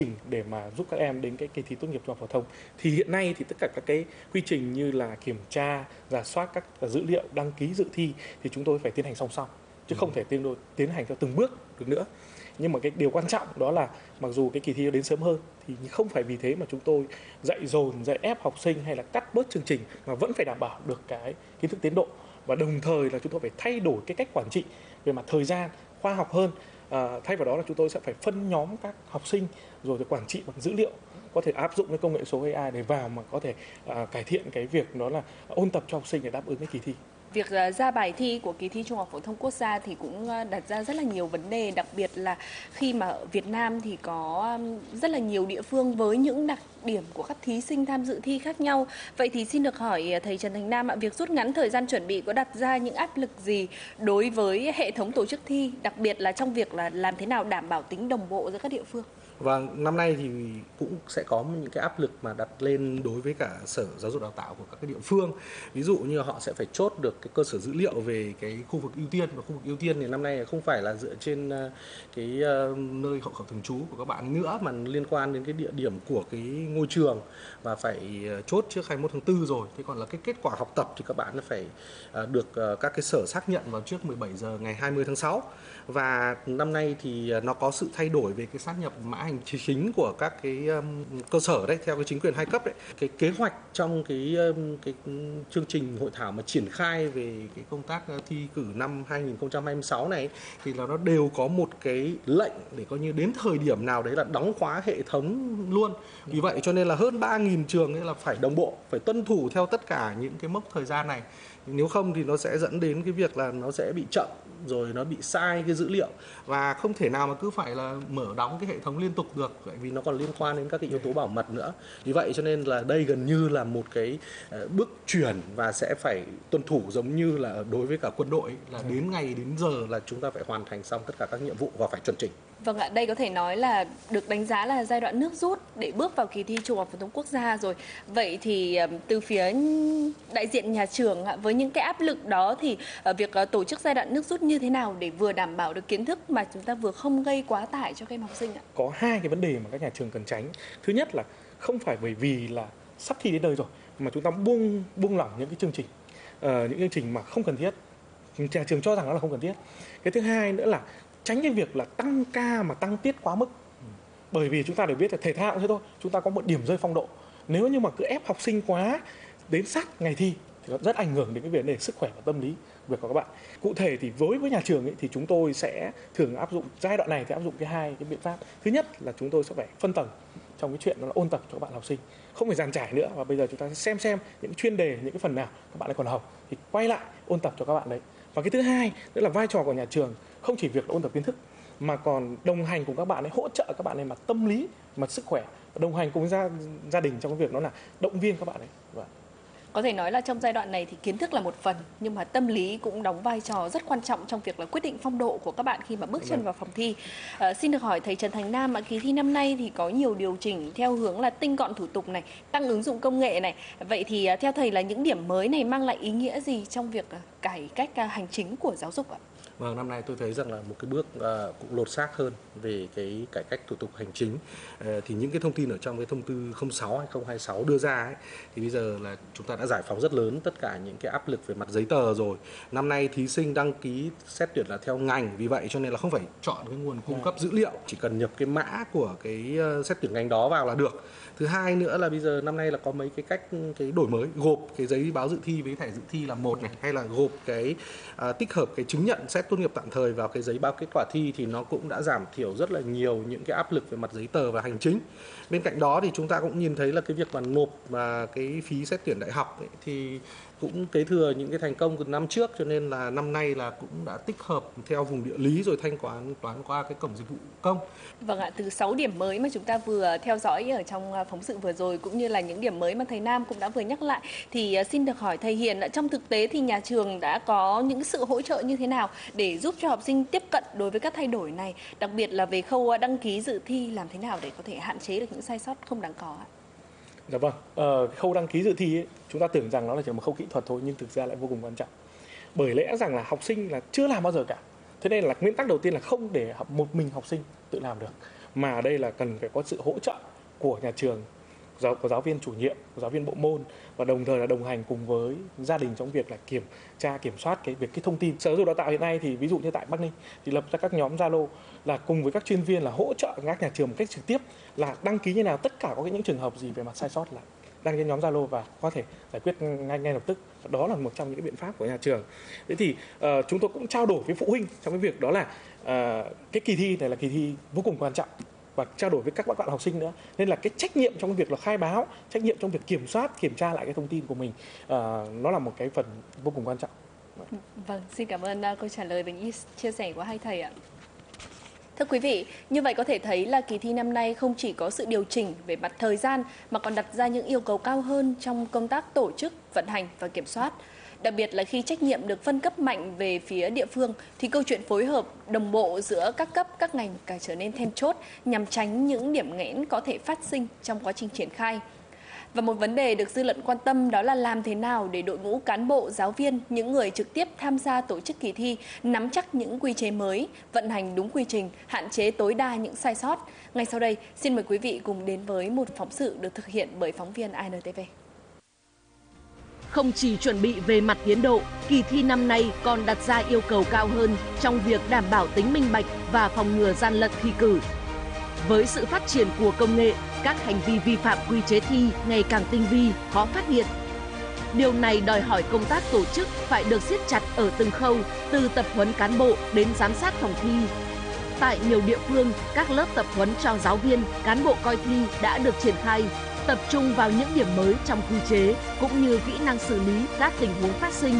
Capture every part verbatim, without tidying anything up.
để mà giúp các em đến cái kỳ thi tốt nghiệp trung học phổ thông. Thì hiện nay thì tất cả các cái quy trình như là kiểm tra, rà soát các dữ liệu, đăng ký dự thi thì chúng tôi phải tiến hành song song, chứ không thể tiến tiến hành theo từng bước được nữa. Nhưng mà cái điều quan trọng đó là mặc dù cái kỳ thi đến sớm hơn thì không phải vì thế mà chúng tôi dạy dồn, dạy ép học sinh hay là cắt bớt chương trình, mà vẫn phải đảm bảo được cái kiến thức tiến độ, và đồng thời là chúng tôi phải thay đổi cái cách quản trị về mặt thời gian, khoa học hơn. À, thay vào đó là chúng tôi sẽ phải phân nhóm các học sinh rồi thì quản trị bằng dữ liệu, có thể áp dụng cái công nghệ số a i để vào mà có thể à, cải thiện cái việc đó là ôn tập cho học sinh để đáp ứng cái kỳ thi. Việc ra bài thi của kỳ thi Trung học phổ thông quốc gia thì cũng đặt ra rất là nhiều vấn đề, đặc biệt là khi mà ở Việt Nam thì có rất là nhiều địa phương với những đặc điểm của các thí sinh tham dự thi khác nhau. Vậy thì xin được hỏi thầy Trần Thành Nam ạ, việc rút ngắn thời gian chuẩn bị có đặt ra những áp lực gì đối với hệ thống tổ chức thi, đặc biệt là trong việc là làm thế nào đảm bảo tính đồng bộ giữa các địa phương? Và năm nay thì cũng sẽ có những cái áp lực mà đặt lên đối với cả Sở Giáo dục Đào tạo của các cái địa phương. Ví dụ như họ sẽ phải chốt được cái cơ sở dữ liệu về cái khu vực ưu tiên, và khu vực ưu tiên thì năm nay không phải là dựa trên cái nơi hộ khẩu thường trú của các bạn nữa, mà liên quan đến cái địa điểm của cái ngôi trường và phải chốt trước hai mươi mốt tháng tư rồi. Thế còn là cái kết quả học tập thì các bạn phải được các cái sở xác nhận vào trước mười bảy giờ ngày hai mươi tháng sáu. Và năm nay thì nó có sự thay đổi về cái xác nhập mã hành chính của các cái um, cơ sở đấy theo cái chính quyền hai cấp đấy. Cái kế hoạch trong cái um, cái chương trình hội thảo mà triển khai về cái công tác thi cử năm hai nghìn không trăm hai mươi sáu này thì là nó đều có một cái lệnh để coi như đến thời điểm nào đấy là đóng khóa hệ thống luôn. Vì vậy cho nên là hơn ba nghìn trường ấy là phải đồng bộ, phải tuân thủ theo tất cả những cái mốc thời gian này. Nếu không thì nó sẽ dẫn đến cái việc là nó sẽ bị chậm, rồi nó bị sai cái dữ liệu, và không thể nào mà cứ phải là mở đóng cái hệ thống liên tục được, bởi vì nó còn liên quan đến các cái yếu tố bảo mật nữa. Vì vậy cho nên là đây gần như là một cái bước chuyển và sẽ phải tuân thủ giống như là đối với cả quân đội, là đến ngày đến giờ là chúng ta phải hoàn thành xong tất cả các nhiệm vụ và phải chuẩn chỉnh. Vâng ạ, đây có thể nói là được đánh giá là giai đoạn nước rút để bước vào kỳ thi Trung học phổ thông quốc gia rồi. Vậy thì từ phía đại diện nhà trường với những cái áp lực đó thì việc tổ chức giai đoạn nước rút như thế nào để vừa đảm bảo được kiến thức mà chúng ta vừa không gây quá tải cho các em học sinh ạ? Có hai cái vấn đề mà các nhà trường cần tránh. Thứ nhất là không phải bởi vì là sắp thi đến nơi rồi mà chúng ta buông buông lỏng những cái chương trình, uh, những chương trình mà không cần thiết. Nhà trường cho rằng nó là không cần thiết. Cái thứ hai nữa là tránh cái việc là tăng ca mà tăng tiết quá mức. Bởi vì chúng ta đều biết là thể thao cũng thế thôi, chúng ta có một điểm rơi phong độ. Nếu như mà cứ ép học sinh quá đến sát ngày thi thì nó rất ảnh hưởng đến cái vấn đề sức khỏe và tâm lý việc của các bạn. Cụ thể thì với với nhà trường ấy, thì chúng tôi sẽ thường áp dụng giai đoạn này thì áp dụng cái hai cái biện pháp. Thứ nhất là chúng tôi sẽ phải phân tầng trong cái chuyện đó là ôn tập cho các bạn học sinh, không phải dàn trải nữa, và bây giờ chúng ta sẽ xem xem những chuyên đề, những cái phần nào các bạn ấy còn học thì quay lại ôn tập cho các bạn đấy. Và cái thứ hai nữa là vai trò của nhà trường không chỉ việc là ôn tập kiến thức mà còn đồng hành cùng các bạn ấy, hỗ trợ các bạn ấy mặt tâm lý, mặt sức khỏe, đồng hành cùng gia gia đình trong cái việc đó là động viên các bạn ấy. Và có thể nói là trong giai đoạn này thì kiến thức là một phần, nhưng mà tâm lý cũng đóng vai trò rất quan trọng trong việc là quyết định phong độ của các bạn khi mà bước chân vào phòng thi. À, xin được hỏi thầy Trần Thành Nam, kỳ thi năm nay thì có nhiều điều chỉnh theo hướng là tinh gọn thủ tục này, tăng ứng dụng công nghệ này. Vậy thì theo thầy là những điểm mới này mang lại ý nghĩa gì trong việc cải cách hành chính của giáo dục ạ? Vâng, năm nay tôi thấy rằng là một cái bước uh, cũng lột xác hơn về cái cải cách thủ tục hành chính. Uh, thì những cái thông tin ở trong cái thông tư không sáu hai không hai sáu đưa ra ấy, thì bây giờ là chúng ta đã giải phóng rất lớn tất cả những cái áp lực về mặt giấy tờ rồi. Năm nay thí sinh đăng ký xét tuyển là theo ngành, vì vậy cho nên là không phải chọn cái nguồn cung cấp dữ liệu, chỉ cần nhập cái mã của cái uh, xét tuyển ngành đó vào là được. Thứ hai nữa là bây giờ năm nay là có mấy cái cách cái đổi mới, gộp cái giấy báo dự thi với thẻ dự thi là một này, hay là gộp cái uh, tích hợp cái chứng nhận xét tốt nghiệp tạm thời vào cái giấy báo kết quả thi, thì nó cũng đã giảm thiểu rất là nhiều những cái áp lực về mặt giấy tờ và hành chính. Bên cạnh đó thì chúng ta cũng nhìn thấy là cái việc mà nộp và cái phí xét tuyển đại học ấy, thì cũng kế thừa những cái thành công từ năm trước, cho nên là năm nay là cũng đã tích hợp theo vùng địa lý rồi thanh toán toán qua cái cổng dịch vụ công. Vâng ạ, từ sáu điểm mới mà chúng ta vừa theo dõi ở trong phóng sự vừa rồi, cũng như là những điểm mới mà thầy Nam cũng đã vừa nhắc lại, thì xin được hỏi thầy Hiền, trong thực tế thì nhà trường đã có những sự hỗ trợ như thế nào để giúp cho học sinh tiếp cận đối với các thay đổi này, đặc biệt là về khâu đăng ký dự thi, làm thế nào để có thể hạn chế được những sai sót không đáng có ạ? Dạ vâng, ờ, khâu đăng ký dự thi ấy, chúng ta tưởng rằng nó là chỉ một khâu kỹ thuật thôi, nhưng thực ra lại vô cùng quan trọng. Bởi lẽ rằng là học sinh là chưa làm bao giờ cả. Thế nên là nguyên tắc đầu tiên là không để một mình học sinh tự làm được, mà ở đây là cần phải có sự hỗ trợ của nhà trường, giáo, của giáo viên chủ nhiệm, của giáo viên bộ môn, và đồng thời là đồng hành cùng với gia đình trong việc là kiểm tra kiểm soát cái việc cái thông tin. Sở Giáo dục Đào tạo hiện nay thì ví dụ như tại Bắc Ninh thì lập ra các nhóm Zalo là cùng với các chuyên viên là hỗ trợ các nhà trường một cách trực tiếp là đăng ký như nào, tất cả có những trường hợp gì về mặt sai sót là đăng trên nhóm Zalo và có thể giải quyết ngay ngay lập tức. Đó là một trong những cái biện pháp của nhà trường. Thế thì uh, chúng tôi cũng trao đổi với phụ huynh trong cái việc đó là uh, cái kỳ thi này là kỳ thi vô cùng quan trọng, và trao đổi với các bạn học sinh nữa, nên là cái trách nhiệm trong cái việc là khai báo, trách nhiệm trong việc kiểm soát kiểm tra lại cái thông tin của mình, uh, nó là một cái phần vô cùng quan trọng. Vâng, xin cảm ơn uh, câu trả lời và những chia sẻ của hai thầy ạ. Thưa quý vị, như vậy có thể thấy là kỳ thi năm nay không chỉ có sự điều chỉnh về mặt thời gian mà còn đặt ra những yêu cầu cao hơn trong công tác tổ chức, vận hành và kiểm soát. Đặc biệt là khi trách nhiệm được phân cấp mạnh về phía địa phương thì câu chuyện phối hợp đồng bộ giữa các cấp, các ngành càng trở nên then chốt nhằm tránh những điểm nghẽn có thể phát sinh trong quá trình triển khai. Và một vấn đề được dư luận quan tâm đó là làm thế nào để đội ngũ cán bộ, giáo viên, những người trực tiếp tham gia tổ chức kỳ thi nắm chắc những quy chế mới, vận hành đúng quy trình, hạn chế tối đa những sai sót. Ngay sau đây, xin mời quý vị cùng đến với một phóng sự được thực hiện bởi phóng viên i en tê vê. Không chỉ chuẩn bị về mặt tiến độ, kỳ thi năm nay còn đặt ra yêu cầu cao hơn trong việc đảm bảo tính minh bạch và phòng ngừa gian lận thi cử. Với sự phát triển của công nghệ, các hành vi vi phạm quy chế thi ngày càng tinh vi, khó phát hiện. Điều này đòi hỏi công tác tổ chức phải được siết chặt ở từng khâu, từ tập huấn cán bộ đến giám sát phòng thi. Tại nhiều địa phương, các lớp tập huấn cho giáo viên, cán bộ coi thi đã được triển khai, tập trung vào những điểm mới trong quy chế cũng như kỹ năng xử lý các tình huống phát sinh.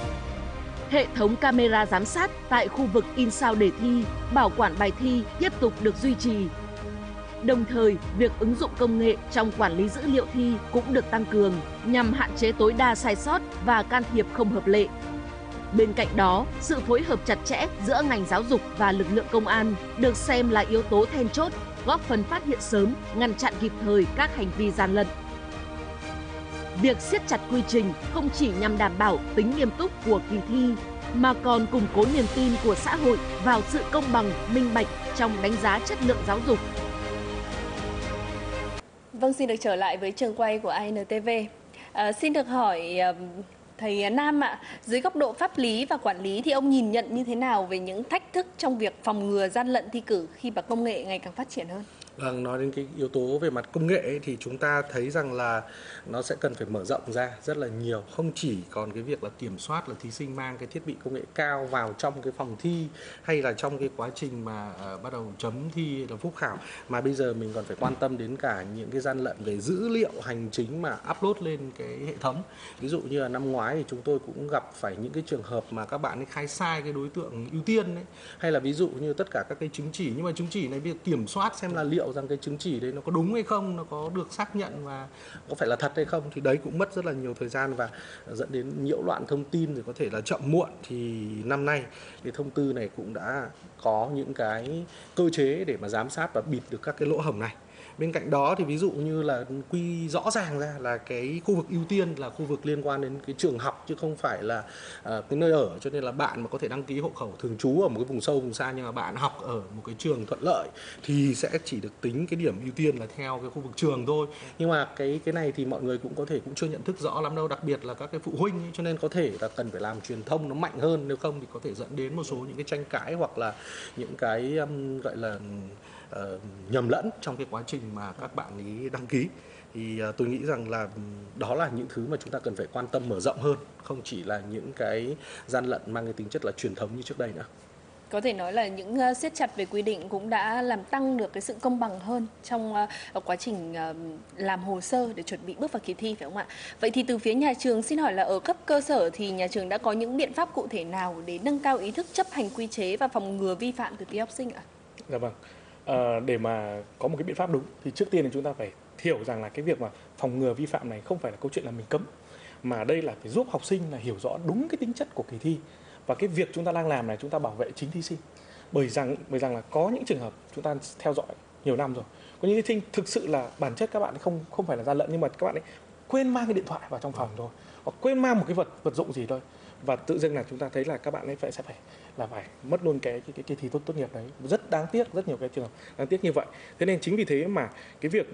Hệ thống camera giám sát tại khu vực in sao đề thi, bảo quản bài thi tiếp tục được duy trì. Đồng thời, việc ứng dụng công nghệ trong quản lý dữ liệu thi cũng được tăng cường nhằm hạn chế tối đa sai sót và can thiệp không hợp lệ. Bên cạnh đó, sự phối hợp chặt chẽ giữa ngành giáo dục và lực lượng công an được xem là yếu tố then chốt, góp phần phát hiện sớm, ngăn chặn kịp thời các hành vi gian lận. Việc siết chặt quy trình không chỉ nhằm đảm bảo tính nghiêm túc của kỳ thi, mà còn củng cố niềm tin của xã hội vào sự công bằng, minh bạch trong đánh giá chất lượng giáo dục. Vâng, xin được trở lại với trường quay của i en tê vê. À, xin được hỏi thầy Nam ạ, dưới góc độ pháp lý và quản lý thì ông nhìn nhận như thế nào về những thách thức trong việc phòng ngừa gian lận thi cử khi mà công nghệ ngày càng phát triển hơn? Vâng, nói đến cái yếu tố về mặt công nghệ ấy, thì chúng ta thấy rằng là nó sẽ cần phải mở rộng ra rất là nhiều. Không chỉ còn cái việc là kiểm soát là thí sinh mang cái thiết bị công nghệ cao vào trong cái phòng thi hay là trong cái quá trình mà uh, bắt đầu chấm thi hay là phúc khảo, mà bây giờ mình còn phải quan tâm đến cả những cái gian lận về dữ liệu hành chính mà upload lên cái hệ thống. Ví dụ như là năm ngoái thì chúng tôi cũng gặp phải những cái trường hợp mà các bạn ấy khai sai cái đối tượng ưu tiên ấy, hay là ví dụ như tất cả các cái chứng chỉ, nhưng mà chứng chỉ này việc kiểm soát xem là liệu rằng cái chứng chỉ đấy nó có đúng hay không, nó có được xác nhận và có phải là thật hay không, thì đấy cũng mất rất là nhiều thời gian và dẫn đến nhiễu loạn thông tin, rồi có thể là chậm muộn. Thì năm nay cái thông tư này cũng đã có những cái cơ chế để mà giám sát và bịt được các cái lỗ hổng này. Bên cạnh đó thì ví dụ như là quy rõ ràng ra là cái khu vực ưu tiên là khu vực liên quan đến cái trường học chứ không phải là uh, cái nơi ở, cho nên là bạn mà có thể đăng ký hộ khẩu thường trú ở một cái vùng sâu vùng xa nhưng mà bạn học ở một cái trường thuận lợi thì sẽ chỉ được tính cái điểm ưu tiên là theo cái khu vực trường thôi. Nhưng mà cái cái này thì mọi người cũng có thể cũng chưa nhận thức rõ lắm đâu, đặc biệt là các cái phụ huynh ấy, cho nên có thể là cần phải làm truyền thông nó mạnh hơn, nếu không thì có thể dẫn đến một số những cái tranh cãi hoặc là những cái um, gọi là Uh, nhầm lẫn trong cái quá trình mà các bạn ấy đăng ký. Thì uh, tôi nghĩ rằng là đó là những thứ mà chúng ta cần phải quan tâm mở rộng hơn, không chỉ là những cái gian lận mang cái tính chất là truyền thống như trước đây nữa. Có thể nói là những uh, siết chặt về quy định cũng đã làm tăng được cái sự công bằng hơn trong uh, quá trình uh, làm hồ sơ để chuẩn bị bước vào kỳ thi, phải không ạ? Vậy thì từ phía nhà trường, xin hỏi là ở cấp cơ sở thì nhà trường đã có những biện pháp cụ thể nào để nâng cao ý thức chấp hành quy chế và phòng ngừa vi phạm từ phía học sinh ạ? Dạ vâng. À, để mà có một cái biện pháp đúng thì trước tiên thì chúng ta phải hiểu rằng là cái việc mà phòng ngừa vi phạm này không phải là câu chuyện là mình cấm, mà đây là phải giúp học sinh là hiểu rõ đúng cái tính chất của kỳ thi, và cái việc chúng ta đang làm này chúng ta bảo vệ chính thí sinh. Bởi rằng bởi rằng là có những trường hợp chúng ta theo dõi nhiều năm rồi, có những thí sinh thực sự là bản chất các bạn ấy không không phải là gian lận, nhưng mà các bạn ấy quên mang cái điện thoại vào trong phòng thôi, hoặc quên mang một cái vật vật dụng gì thôi, và tự dưng là chúng ta thấy là các bạn ấy phải sẽ phải là phải mất luôn cái cái cái kỳ thi tốt tốt nghiệp đấy. Rất đáng tiếc, rất nhiều cái trường hợp đáng tiếc như vậy. Thế nên chính vì thế mà cái việc